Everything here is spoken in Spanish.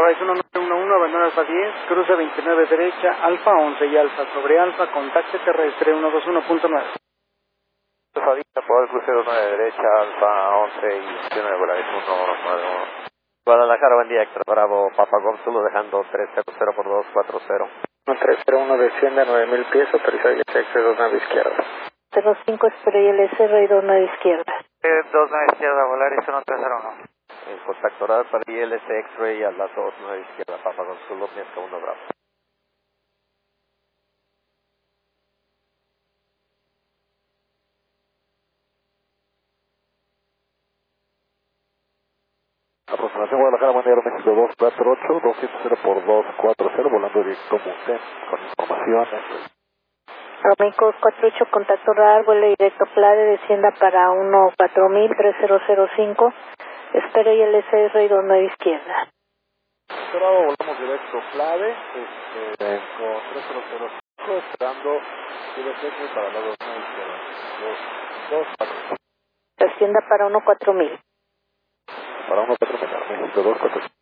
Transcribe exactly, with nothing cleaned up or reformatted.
Pagáis uno nueve uno uno, abandona Alfa diez, cruce veintinueve derecha, Alfa once y Alfa sobre Alfa, contacte terrestre ciento veintiuno punto nueve. Alfa diez, por el crucero nueve derecha, Alfa once y veintinueve, Volaris uno nueve uno. Guadalajara, buen día, Héctor Bravo, Papa Gómez, dejando trescientos por dos cuatro cero. tres cero uno desciende a nueve mil pies, autorizado y sexo dos nueve izquierda. cero cinco espero y L S, R I dos nueve izquierda. dos nueve izquierda, Volaris uno tres cero uno. En contacto radar para I L S X-Ray a la dos nueve izquierda, Papa Gonzalo, Miesca uno Bravo. Aproximación Guadalajara, buen día, México dos cuatro ocho, doscientos por dos cuatro cero, volando directo Munten, con información. México cuatro ocho, contacto radar, vuelo directo Plade, descienda para uno cuatro mil, tres cero cero cinco, espero y L S, R I dos nueve izquierda. Bravo, volvamos directo Plade, este, con tres cero cero cinco, esperando I L S para la dos nueve izquierda. dos cuatro. Descienda para uno cuatro mil. Para uno cuatro mil, México dos cuatro.